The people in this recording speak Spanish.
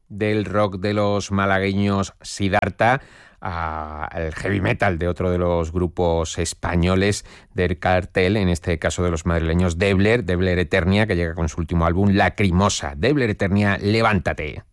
del rock de los malagueños Siddhartha al heavy metal de otro de los grupos españoles del cartel, en este caso de los madrileños Debler Eternia, que llega con su último álbum Lacrimosa. Debler Eternia, levántate.